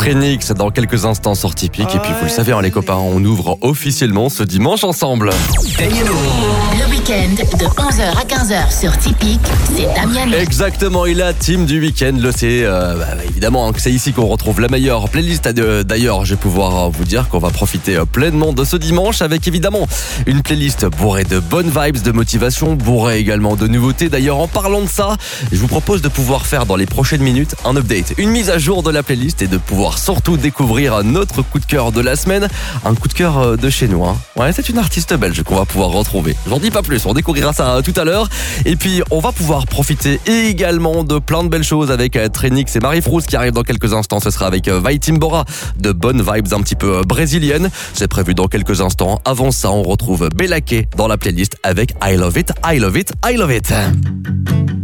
Trinix dans quelques instants sur Tipeee. Et puis vous le savez, les copains, on ouvre officiellement ce dimanche ensemble. Le week-end de 11h à 15h sur Tipeee, c'est Damien. Exactement, et la team du week-end le sait, évidemment que c'est ici qu'on retrouve la meilleure playlist. D'ailleurs, je vais pouvoir vous dire qu'on va profiter pleinement de ce dimanche avec évidemment une playlist bourrée de bonnes vibes, de motivation, bourrée également de nouveautés. D'ailleurs, en parlant de ça, je vous propose de pouvoir faire dans les prochaines minutes un update, une mise à jour de la playlist et de pouvoir surtout découvrir notre coup de cœur de la semaine, un coup de cœur de chez nous. Ouais, c'est une artiste belge qu'on va pouvoir retrouver. J'en dis pas plus, on découvrira ça tout à l'heure. Et puis, on va pouvoir profiter également de plein de belles choses avec Trinix et Marie-Frousse qui arrivent dans quelques instants. Ce sera avec Vaitimbora, de bonnes vibes un petit peu brésiliennes. C'est prévu dans quelques instants. Avant ça, on retrouve Bella K dans la playlist avec I Love It, I Love It, I Love It.